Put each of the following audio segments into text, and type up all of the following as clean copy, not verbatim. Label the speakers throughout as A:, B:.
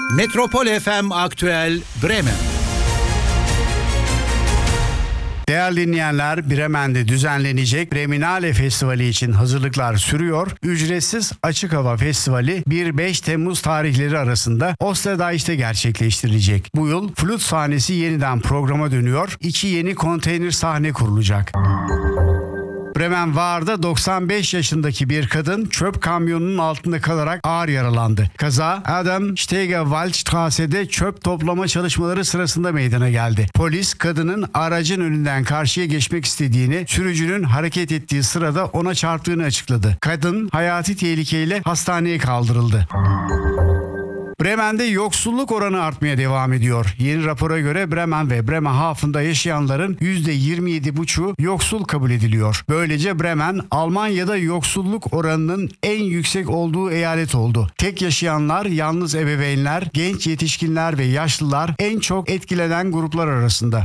A: Metropol FM Aktüel Bremen.
B: Değerli dinleyenler, Bremen'de düzenlenecek Breminale Festivali için hazırlıklar sürüyor. Ücretsiz açık hava festivali 1-5 Temmuz tarihleri arasında Osterdeichte'de gerçekleştirilecek. Bu yıl flüt sahnesi yeniden programa dönüyor. 2 yeni konteyner sahne kurulacak. Bremen Vaar'da 95 yaşındaki bir kadın çöp kamyonunun altında kalarak ağır yaralandı. Kaza Adam Steger Waldstrasse'de çöp toplama çalışmaları sırasında meydana geldi. Polis kadının aracın önünden karşıya geçmek istediğini, sürücünün hareket ettiği sırada ona çarptığını açıkladı. Kadın hayati tehlikeyle hastaneye kaldırıldı. Bremen'de yoksulluk oranı artmaya devam ediyor. Yeni rapora göre Bremen ve Bremerhaven'da yaşayanların %27,5'u yoksul kabul ediliyor. Böylece Bremen, Almanya'da yoksulluk oranının en yüksek olduğu eyalet oldu. Tek yaşayanlar, yalnız ebeveynler, genç yetişkinler ve yaşlılar en çok etkilenen gruplar arasında.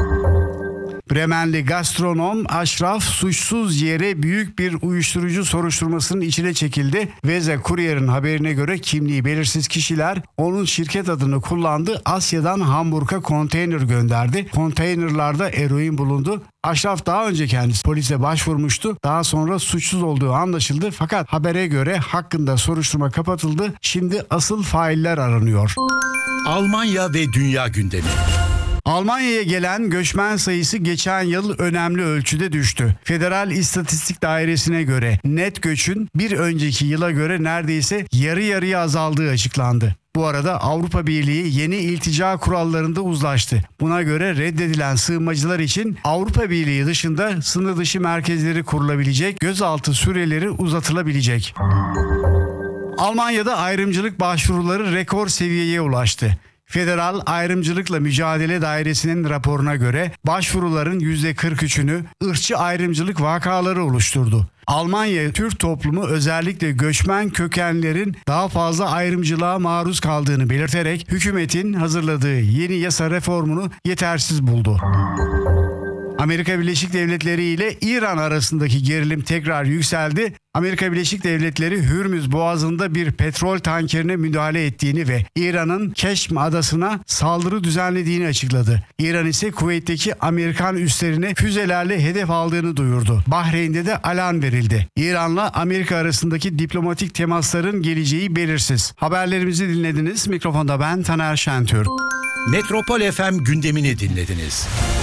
B: Bremenli gastronom Aşraf suçsuz yere büyük bir uyuşturucu soruşturmasının içine çekildi. Veze Kuryer'in haberine göre kimliği belirsiz kişiler onun şirket adını kullandı. Asya'dan Hamburg'a konteyner gönderdi. Konteynerlarda eroin bulundu. Aşraf daha önce kendisi polise başvurmuştu. Daha sonra suçsuz olduğu anlaşıldı. Fakat habere göre hakkında soruşturma kapatıldı. Şimdi asıl failler aranıyor.
A: Almanya ve dünya gündemi.
B: Almanya'ya gelen göçmen sayısı geçen yıl önemli ölçüde düştü. Federal İstatistik Dairesi'ne göre net göçün bir önceki yıla göre neredeyse yarı yarıya azaldığı açıklandı. Bu arada Avrupa Birliği yeni iltica kurallarında uzlaştı. Buna göre reddedilen sığınmacılar için Avrupa Birliği dışında sınır dışı merkezleri kurulabilecek, gözaltı süreleri uzatılabilecek. Almanya'da ayrımcılık başvuruları rekor seviyeye ulaştı. Federal Ayrımcılıkla Mücadele Dairesi'nin raporuna göre başvuruların %43'ünü ırkçı ayrımcılık vakaları oluşturdu. Almanya Türk toplumu özellikle göçmen kökenlerin daha fazla ayrımcılığa maruz kaldığını belirterek hükümetin hazırladığı yeni yasa reformunu yetersiz buldu. Amerika Birleşik Devletleri ile İran arasındaki gerilim tekrar yükseldi. Amerika Birleşik Devletleri Hürmüz Boğazı'nda bir petrol tankerine müdahale ettiğini ve İran'ın Keşm adasına saldırı düzenlediğini açıkladı. İran ise Kuveyt'teki Amerikan üslerine füzelerle hedef aldığını duyurdu. Bahreyn'de de alarm verildi. İran'la Amerika arasındaki diplomatik temasların geleceği belirsiz. Haberlerimizi dinlediniz. Mikrofonda ben Taner Şentürk.
A: Metropol FM gündemini dinlediniz.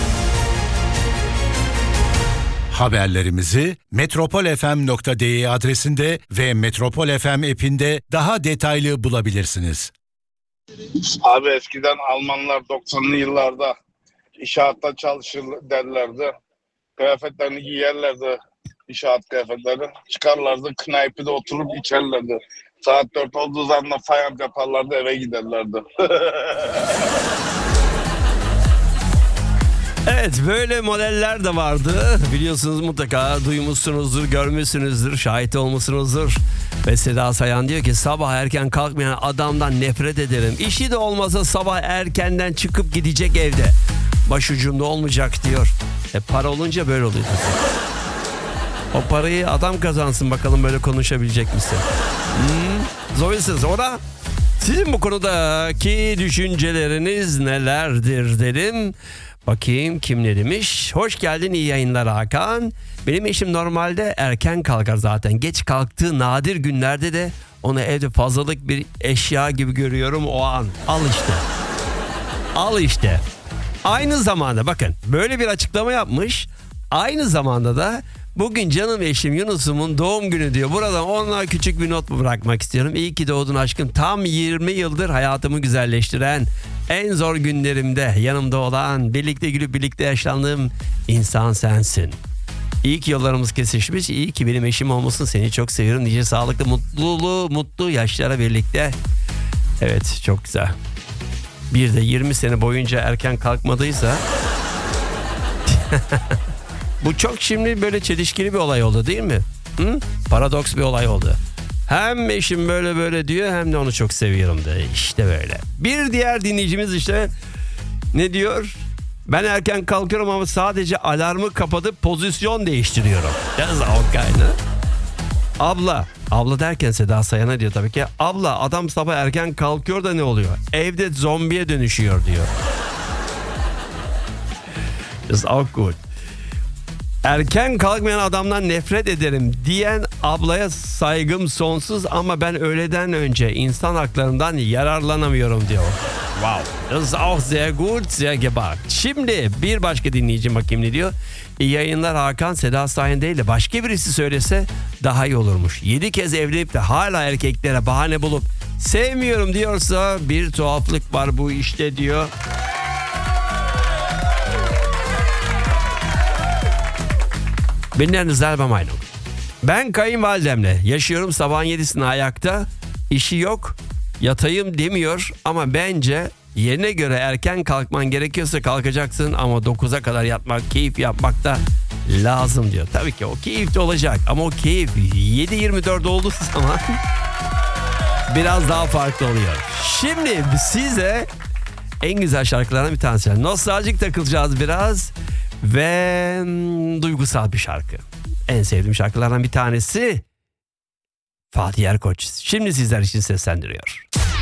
A: Haberlerimizi metropolfm.de adresinde ve Metropol FM app'inde daha detaylı bulabilirsiniz.
C: Abi eskiden Almanlar 90'lı yıllarda inşaatta çalışır derlerdi. Kıyafetlerini giyerlerdi, inşaat kıyafetleri. Çıkarlardı, knaypide oturup içerlerdi. Saat 4 olduğu zaman fayans yaparlardı, eve giderlerdi.
D: Evet, böyle modeller de vardı. Biliyorsunuz, mutlaka duymuşsunuzdur, görmüşsünüzdür, şahit olmuşsunuzdur. Ve Seda Sayan diyor ki sabah erken kalkmayan adamdan nefret ederim. İşi de olmasa sabah erkenden çıkıp gidecek evde. Başucumda olmayacak diyor. Para olunca böyle oluyor. O parayı adam kazansın bakalım, böyle konuşabilecek misin? Zoyusuz ora. Sizin bu konudaki düşünceleriniz nelerdir dedim. Bakayım kim ne demiş. Hoş geldin, iyi yayınlar Hakan. Benim eşim normalde erken kalkar zaten. Geç kalktığı nadir günlerde de onu evde fazlalık bir eşya gibi görüyorum o an. Al işte. Aynı zamanda bakın böyle bir açıklama yapmış. Aynı zamanda da bugün canım eşim Yunus'umun doğum günü diyor. Buradan ona küçük bir not bırakmak istiyorum. İyi ki doğdun aşkım. Tam 20 yıldır hayatımı güzelleştiren, en zor günlerimde yanımda olan, birlikte gülüp birlikte yaşlandığım insan sensin. İyi ki yollarımız kesişmiş. İyi ki benim eşim olmasın. Seni çok seviyorum. Nice sağlıklı, mutlu yaşlara birlikte. Evet, çok güzel. Bir de 20 sene boyunca erken kalkmadıysa bu çok şimdi böyle çelişkili bir olay oldu değil mi? Paradoks bir olay oldu. Hem eşim böyle diyor, hem de onu çok seviyorum da işte böyle. Bir diğer dinleyicimiz işte ne diyor? Ben erken kalkıyorum ama sadece alarmı kapatıp pozisyon değiştiriyorum. Abla Abla derken Seda Sayan'a diyor tabii ki. Abla adam sabah erken kalkıyor da ne oluyor? Evde zombiye dönüşüyor diyor. Ist auch gut. Erken kalkmayan adamdan nefret ederim diyen ablaya saygım sonsuz ama ben öğleden önce insan haklarından yararlanamıyorum diyor. Wow. Das ist auch sehr gut, sehr gewagt. Şimdi bir başka dinleyici bakayım ne diyor. İyi yayınlar Hakan, Seda Sayan değil de başka birisi söylese daha iyi olurmuş. 7 kez evlenip de hala erkeklere bahane bulup sevmiyorum diyorsa bir tuhaflık var bu işte diyor. Bin einer selber Meinung. Ben kayınvalidemle yaşıyorum, sabahın 7'sinde ayakta, işi yok, yatayım demiyor ama bence yerine göre erken kalkman gerekiyorsa kalkacaksın ama 9'a kadar yatmak, keyif yapmak da lazım diyor. Tabii ki o keyif de olacak ama o keyif 7-24 olduğu zaman biraz daha farklı oluyor. Şimdi size en güzel şarkılardan bir tanesi. Nostaljik takılacağız biraz. Ve duygusal bir şarkı. En sevdiğim şarkılardan bir tanesi Fatih Erkoç. Şimdi sizler için seslendiriyor.